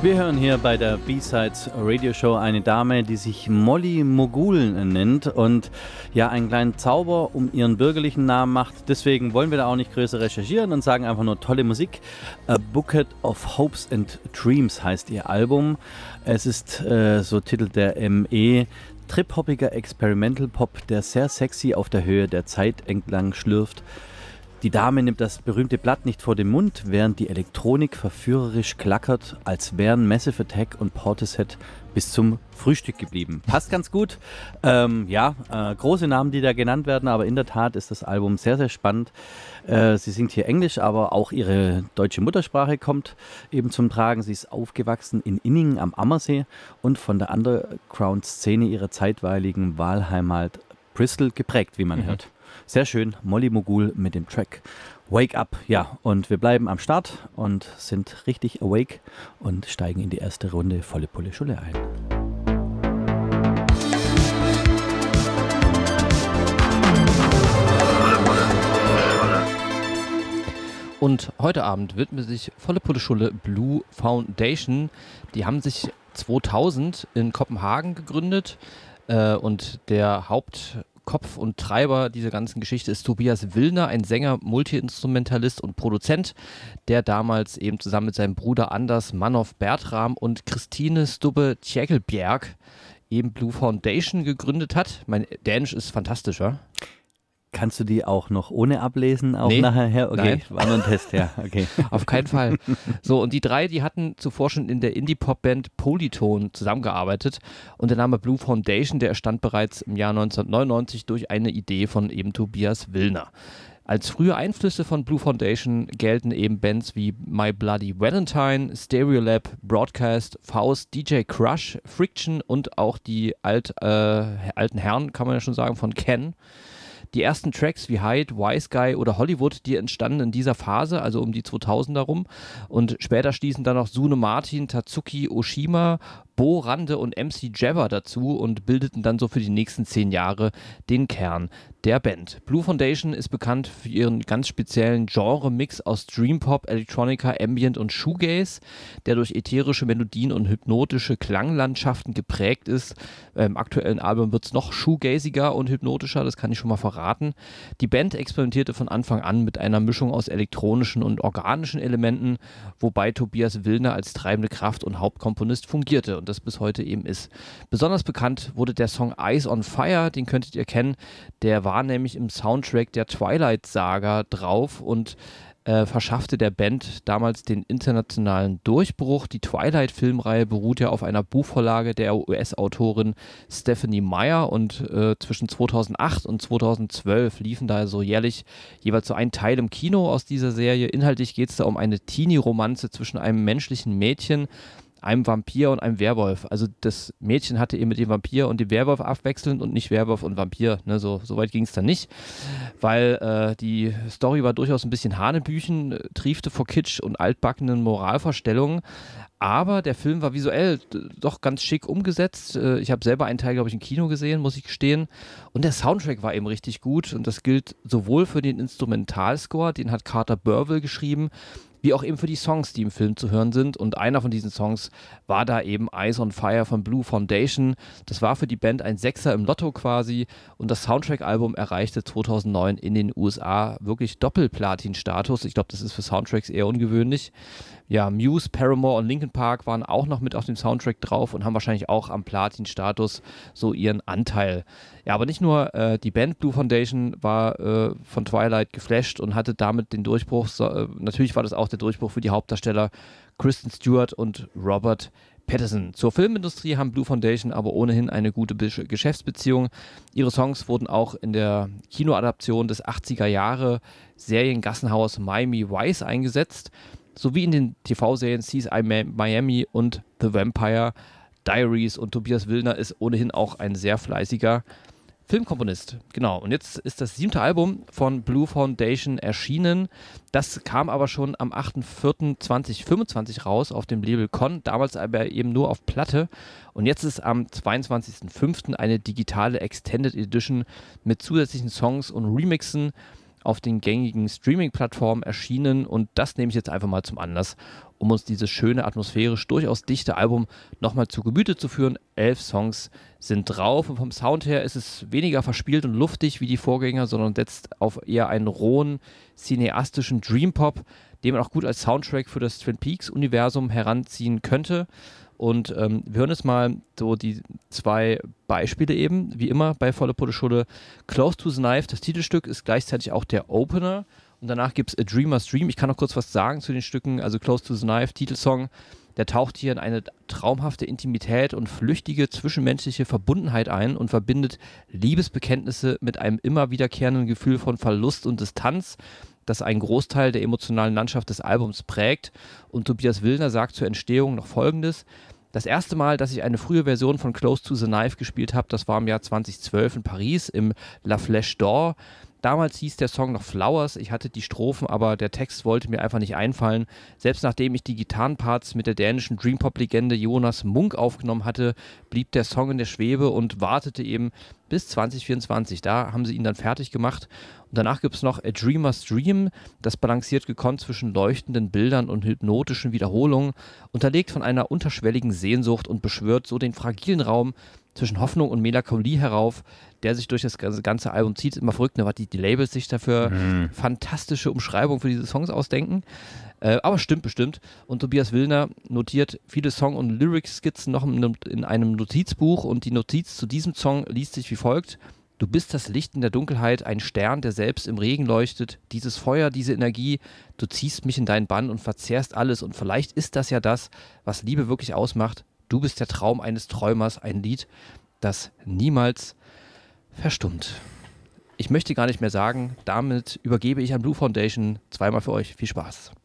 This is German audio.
Wir hören hier bei der B-Sides Radio Show eine Dame, die sich Molly Mogul nennt und ja einen kleinen Zauber um ihren bürgerlichen Namen macht. Deswegen wollen wir da auch nicht größer recherchieren und sagen einfach nur tolle Musik. A Bouquet of Hopes and Dreams heißt ihr Album. Es ist, so titelt der ME, trip-hoppiger Experimental Pop, der sehr sexy auf der Höhe der Zeit entlang schlürft. Die Dame nimmt das berühmte Blatt nicht vor den Mund, während die Elektronik verführerisch klackert, als wären Massive Attack und Portishead bis zum Frühstück geblieben. Passt ganz gut. Große Namen, die da genannt werden, aber in der Tat ist das Album sehr, sehr spannend. Sie singt hier Englisch, aber auch ihre deutsche Muttersprache kommt eben zum Tragen. Sie ist aufgewachsen in Inningen am Ammersee und von der Underground-Szene ihrer zeitweiligen Wahlheimat Bristol geprägt, wie man hört. Sehr schön, Molly Mogul mit dem Track Wake Up. Ja, und wir bleiben am Start und sind richtig awake und steigen in die erste Runde volle Pulle Schulle ein. Und heute Abend widmet sich volle Pulle Schulle Blue Foundation. Die haben sich 2000 in Kopenhagen gegründet und der Hauptkopf und Treiber dieser ganzen Geschichte ist Tobias Willner, ein Sänger, Multiinstrumentalist und Produzent, der damals eben zusammen mit seinem Bruder Anders Manoff Bertram und Christine Stubbe Tjekelbjerg eben Blue Foundation gegründet hat. Mein Dänisch ist fantastisch, ja? Kannst du die auch noch ohne ablesen, auch Nee, nachher her? Okay, nein. war nur ein Test, ja, okay. Auf keinen Fall. So, und die drei, die hatten zuvor schon in der Indie-Pop-Band Polytone zusammengearbeitet und der Name Blue Foundation, der entstand bereits im Jahr 1999 durch eine Idee von eben Tobias Willner. Als frühe Einflüsse von Blue Foundation gelten eben Bands wie My Bloody Valentine, Stereolab, Broadcast, Faust, DJ Crush, Friction und auch die alten Herren, kann man ja schon sagen, von Ken. Die ersten Tracks wie Hyde, Wise Guy oder Hollywood, die entstanden in dieser Phase, also um die 2000er rum. Und später stießen dann noch Sune Martin, Tatsuki Oshima, Bo Rande und MC Jabber dazu und bildeten dann so für die nächsten 10 Jahre den Kern der Band. Blue Foundation ist bekannt für ihren ganz speziellen Genre-Mix aus Dreampop, Electronica, Ambient und Shoegaze, der durch ätherische Melodien und hypnotische Klanglandschaften geprägt ist. Im aktuellen Album wird es noch shoegaziger und hypnotischer, das kann ich schon mal verraten. Die Band experimentierte von Anfang an mit einer Mischung aus elektronischen und organischen Elementen, wobei Tobias Willner als treibende Kraft und Hauptkomponist fungierte und das bis heute eben ist. Besonders bekannt wurde der Song Eyes on Fire, den könntet ihr kennen. Der war nämlich im Soundtrack der Twilight Saga drauf und verschaffte der Band damals den internationalen Durchbruch. Die Twilight-Filmreihe beruht ja auf einer Buchvorlage der US-Autorin Stephanie Meyer und zwischen 2008 und 2012 liefen da so jährlich jeweils so ein Teil im Kino aus dieser Serie. Inhaltlich geht es da um eine Teenie-Romanze zwischen einem menschlichen Mädchen, einem Vampir und einem Werwolf. Also das Mädchen hatte eben mit dem Vampir und dem Werwolf abwechselnd und nicht Werwolf und Vampir. Ne, so weit ging es dann nicht, weil die Story war durchaus ein bisschen Hanebüchen, triefte vor Kitsch und altbackenen Moralvorstellungen. Aber der Film war visuell doch ganz schick umgesetzt. Ich habe selber einen Teil, glaube ich, im Kino gesehen, muss ich gestehen. Und der Soundtrack war eben richtig gut. Und das gilt sowohl für den Instrumentalscore, den hat Carter Burwell geschrieben, wie auch eben für die Songs, die im Film zu hören sind. Und einer von diesen Songs war da eben Eyes on Fire von Blue Foundation. Das war für die Band ein Sechser im Lotto quasi. Und das Soundtrack-Album erreichte 2009 in den USA wirklich Doppelplatin-Status. Ich glaube, das ist für Soundtracks eher ungewöhnlich. Ja, Muse, Paramore und Linkin Park waren auch noch mit auf dem Soundtrack drauf und haben wahrscheinlich auch am Platin-Status so ihren Anteil. Ja, aber nicht nur die Band Blue Foundation war von Twilight geflasht und hatte damit den Durchbruch, natürlich war das auch der Durchbruch für die Hauptdarsteller Kristen Stewart und Robert Pattinson. Zur Filmindustrie haben Blue Foundation aber ohnehin eine gute Geschäftsbeziehung. Ihre Songs wurden auch in der Kinoadaption des 80er Jahre Seriengassenhaus Miami Vice eingesetzt, sowie in den TV-Serien CSI Miami und The Vampire Diaries. Und Tobias Willner ist ohnehin auch ein sehr fleißiger Filmkomponist. Genau, und jetzt ist das 7. Album von Blue Foundation erschienen. Das kam aber schon am 8.4.2025 raus auf dem Label Con, damals aber eben nur auf Platte. Und jetzt ist am 22.05. eine digitale Extended Edition mit zusätzlichen Songs und Remixen auf den gängigen Streaming-Plattformen erschienen und das nehme ich jetzt einfach mal zum Anlass, um uns dieses schöne, atmosphärisch durchaus dichte Album nochmal zu Gemüte zu führen. 11 Songs sind drauf und vom Sound her ist es weniger verspielt und luftig wie die Vorgänger, sondern setzt auf eher einen rohen, cineastischen Dream-Pop, den man auch gut als Soundtrack für das Twin Peaks-Universum heranziehen könnte. Und wir hören jetzt mal so die 2 Beispiele eben, wie immer bei Volle Pulle Schulle. Close to the Knife, das Titelstück, ist gleichzeitig auch der Opener. Und danach gibt es A Dreamer's Dream. Ich kann noch kurz was sagen zu den Stücken. Also Close to the Knife, Titelsong, der taucht hier in eine traumhafte Intimität und flüchtige zwischenmenschliche Verbundenheit ein und verbindet Liebesbekenntnisse mit einem immer wiederkehrenden Gefühl von Verlust und Distanz, das einen Großteil der emotionalen Landschaft des Albums prägt. Und Tobias Wildner sagt zur Entstehung noch Folgendes: Das erste Mal, dass ich eine frühe Version von Close to the Knife gespielt habe, das war im Jahr 2012 in Paris im La Flèche d'Or. Damals hieß der Song noch Flowers, ich hatte die Strophen, aber der Text wollte mir einfach nicht einfallen. Selbst nachdem ich die Gitarrenparts mit der dänischen Dream-Pop-Legende Jonas Munk aufgenommen hatte, blieb der Song in der Schwebe und wartete eben bis 2024. Da haben sie ihn dann fertig gemacht. Und danach gibt es noch A Dreamer's Dream, das balanciert gekonnt zwischen leuchtenden Bildern und hypnotischen Wiederholungen, unterlegt von einer unterschwelligen Sehnsucht und beschwört so den fragilen Raum zwischen Hoffnung und Melancholie herauf, der sich durch das ganze Album zieht. Ist immer verrückt, ne, was die Labels sich dafür fantastische Umschreibungen für diese Songs ausdenken. Aber stimmt bestimmt. Und Tobias Wildner notiert viele Song- und Lyric-Skizzen noch in einem Notizbuch und die Notiz zu diesem Song liest sich wie folgt: Du bist das Licht in der Dunkelheit, ein Stern, der selbst im Regen leuchtet. Dieses Feuer, diese Energie, du ziehst mich in deinen Bann und verzehrst alles. Und vielleicht ist das ja das, was Liebe wirklich ausmacht. Du bist der Traum eines Träumers, ein Lied, das niemals verstummt. Ich möchte gar nicht mehr sagen, damit übergebe ich an Blue Foundation. Zweimal für euch. Viel Spaß.